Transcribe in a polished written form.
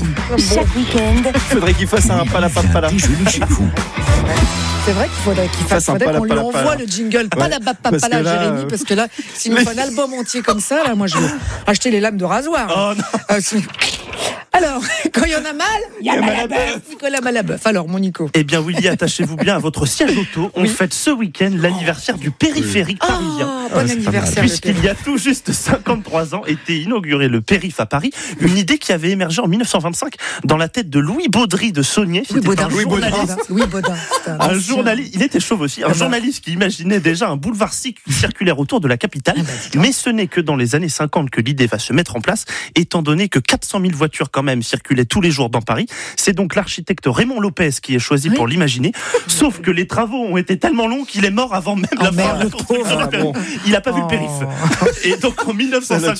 Chaque week-end. Il faudrait qu'il fasse un palapapala. Déjeuner chez vous. C'est vrai qu'il faudrait qu'on lui envoie le jingle palapapala, Jérémy, parce que là, s'il nous fait un album entier comme ça, là, moi je vais acheter les lames de rasoir. Oh non. Alors, quand il y en a mal, il y a Malabeuf. Nicolas Malabeuf. Alors, mon Nico. Eh bien, Willy, attachez-vous bien à votre siège auto. On fête ce week-end l'anniversaire du périphérique parisien. Bon anniversaire. Puisqu'il y a tout juste 53 ans était inauguré le périph' à Paris, une idée qui avait émergé en 1925 dans la tête de Louis Baudry de Saunier. Louis Baudin. Louis Baudin. Un journaliste, il était chauve aussi, un journaliste qui imaginait déjà un boulevard circulaire autour de la capitale. Mais ce n'est que dans les années 50 que l'idée va se mettre en place, étant donné que 400 000 voitures quand même circulaient tous les jours dans Paris. C'est donc l'architecte Raymond Lopez qui est choisi pour l'imaginer. Sauf que les travaux ont été tellement longs qu'il est mort avant même la fin de la construction du périph'. Il n'a pas vu le périph'. Et donc en 1950,